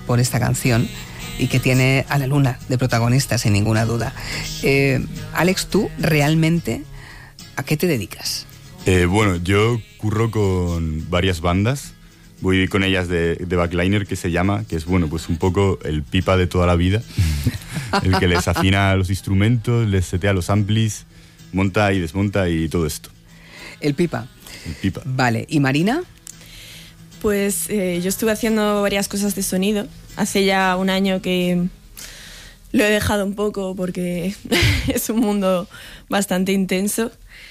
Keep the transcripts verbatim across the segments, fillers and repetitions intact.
por esta canción y que tiene a la Luna de protagonista, sin ninguna duda. Eh, Alex, ¿tú realmente a qué te dedicas? Eh, bueno, yo curro con varias bandas. Voy con ellas de, de backliner, que se llama, que es, bueno, pues un poco el pipa de toda la vida. El que les afina los instrumentos, les setea los amplis, monta y desmonta y todo esto. El pipa. El pipa. Vale, ¿y Marina? Pues eh, yo estuve haciendo varias cosas de sonido. Hace ya un año que lo he dejado un poco porque es un mundo bastante intenso.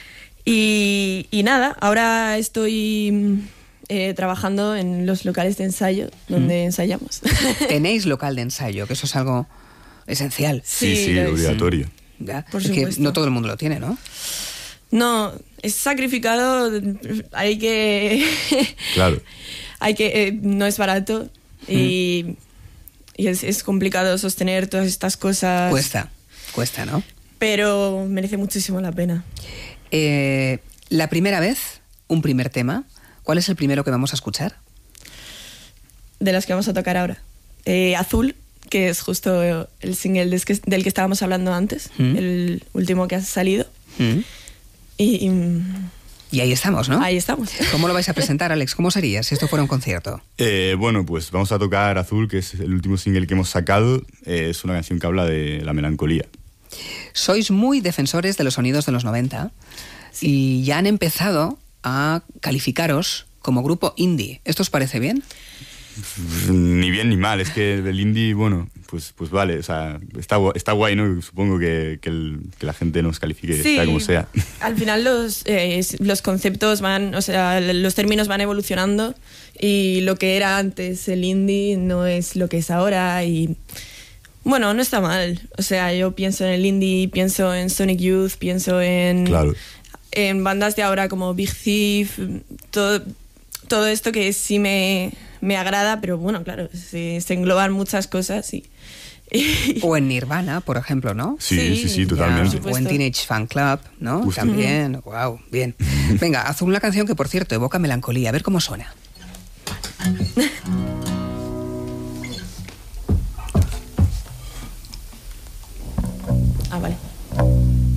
Y, y nada, ahora estoy eh, trabajando en los locales de ensayo donde mm. ensayamos. Tenéis local de ensayo, que eso es algo esencial. Sí, sí, sí, obligatorio. Ya, por es supuesto. Que no todo el mundo lo tiene, ¿no? No, es sacrificado, hay que... Claro. hay que eh, no es barato y, mm. y es, es complicado sostener todas estas cosas. Cuesta, cuesta, ¿no? Pero merece muchísimo la pena. Eh, la primera vez, un primer tema, ¿cuál es el primero que vamos a escuchar? De las que vamos a tocar ahora. Eh, Azul, que es justo el single del que, del que estábamos hablando antes, mm. el último que ha salido. Mm. Y, y, y ahí estamos, ¿no? Ahí estamos. ¿Cómo lo vais a presentar, Alex? ¿Cómo sería si esto fuera un concierto? Eh, bueno, pues vamos a tocar Azul, que es el último single que hemos sacado. Eh, es una canción que habla de la melancolía. Sois muy defensores de los sonidos de los noventa, sí, y ya han empezado a calificaros como grupo indie. ¿Esto os parece bien? Ni bien ni mal, es que el indie, bueno, pues, pues vale, o sea, está, está guay, ¿no? Supongo que, que, el, que la gente nos califique, sí, sea como sea. Al final los, eh, los conceptos van, o sea, los términos van evolucionando y lo que era antes el indie no es lo que es ahora y... Bueno, no está mal. O sea, yo pienso en el indie, pienso en Sonic Youth, pienso en, claro. en bandas de ahora como Big Thief, todo, todo esto que sí me, me agrada, pero bueno, claro, se, se engloban muchas cosas. Y, y... O en Nirvana, por ejemplo, ¿no? Sí, sí, sí, sí, totalmente. Ya, o en Teenage Fan Club, ¿no? Justo. También, wow, bien. Venga, haz una canción que, por cierto, evoca melancolía. A ver cómo suena.